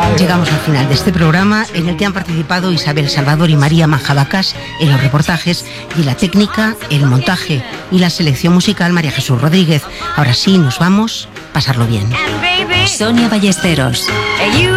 Llegamos al final de este programa en el que han participado Isabel Salvador y María Manjabacas en los reportajes y la técnica, el montaje y la selección musical María Jesús Rodríguez. Ahora sí, nos vamos. Pasarlo bien. Sonia Ballesteros.